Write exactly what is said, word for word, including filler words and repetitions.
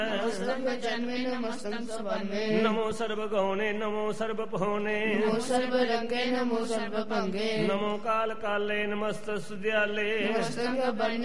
नमस्तंग जन्मे नमस्तंग सवन्ने नमो सर्व गौणे नमो सर्व पहुने नमो सर्व रंगे नमो सर्व भंगे नमो काल काले नमस्त सुदयाले नमस्तंग